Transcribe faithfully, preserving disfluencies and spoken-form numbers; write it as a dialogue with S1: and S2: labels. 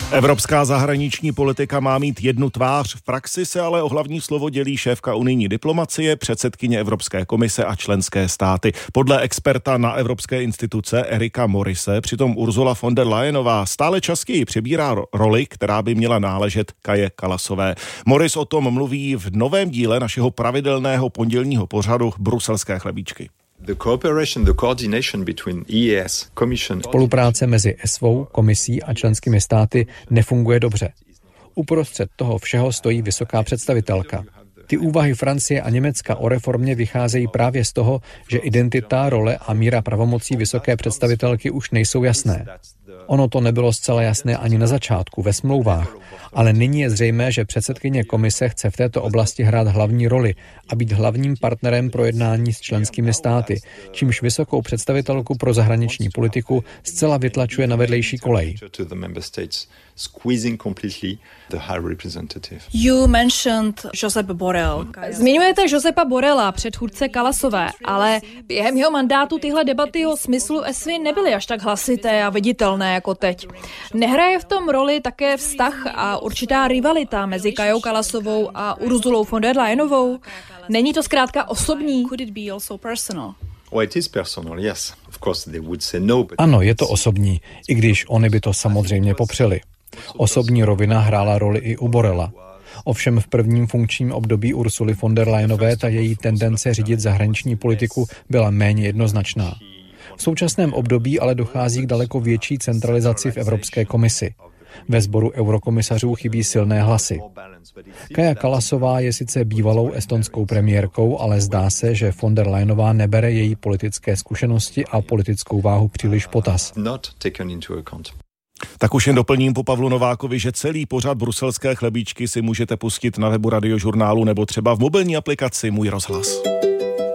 S1: Evropská zahraniční politika má mít jednu tvář, v praxi se ale o hlavní slovo dělí šéfka unijní diplomacie, předsedkyně Evropské komise a členské státy. Podle experta na evropské instituce Erika Morise přitom Ursula von der Leyenová stále častěji přebírá roli, která by měla náležet Kaje Kallasové. Moris o tom mluví v novém díle našeho pravidelného pondělního pořadu Bruselské chlebíčky.
S2: Spolupráce mezi E S V O, komisí a členskými státy nefunguje dobře. Uprostřed toho všeho stojí vysoká představitelka. Ty úvahy Francie a Německa o reformě vycházejí právě z toho, že identita, role a míra pravomocí vysoké představitelky už nejsou jasné. Ono to nebylo zcela jasné ani na začátku, ve smlouvách, ale nyní je zřejmé, že předsedkyně komise chce v této oblasti hrát hlavní roli a být hlavním partnerem pro jednání s členskými státy, čímž vysokou představitelku pro zahraniční politiku zcela vytlačuje na vedlejší kolej.
S3: You mentioned Josep Borrell. Zmiňujete Josepa Borrella, předchůdce Kallasové, ale během jeho mandátu tyhle debaty o smyslu E S V I nebyly až tak hlasité a viditelné jako teď. Nehraje v tom roli také vztah a určitá rivalita mezi Kajou Kallasovou a Ursulou von der Leyenovou? Není to zkrátka osobní?
S2: Ano, je to osobní, i když oni by to samozřejmě popřeli. Osobní rovina hrála roli i u Borrella. Ovšem v prvním funkčním období Ursuly von der Leyenové ta její tendence řídit zahraniční politiku byla méně jednoznačná. V současném období ale dochází k daleko větší centralizaci v Evropské komisi. Ve sboru eurokomisařů chybí silné hlasy. Kaja Kallasová je sice bývalou estonskou premiérkou, ale zdá se, že von der Leyenová nebere její politické zkušenosti a politickou váhu příliš potaz.
S1: Tak už jen doplním po Pavlu Novákovi, že celý pořad Bruselské chlebíčky si můžete pustit na webu Radiožurnálu nebo třeba v mobilní aplikaci Můj rozhlas.